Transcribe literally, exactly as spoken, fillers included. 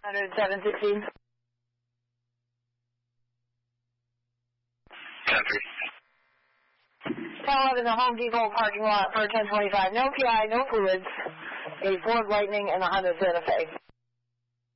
one hundred seven sixteen. ten three. ten eleven, the Home Depot parking lot for ten twenty-five. No P I, no fluids. A Ford Lightning and a Honda Santa Fe.